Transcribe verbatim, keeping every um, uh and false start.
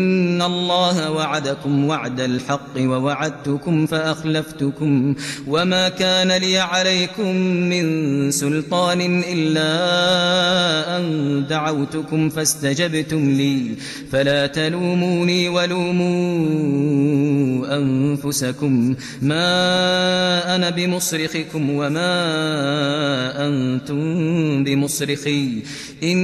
إن الله وعدكم وعد الحق ووعدتكم فأخلفتكم وما كان لي عليكم من سلطان إلا أن دعوتكم فاستجبتم لي فلا تلوموني ولوموا أنفسكم ما أنا بمصرخكم وما أنتم بمصرخي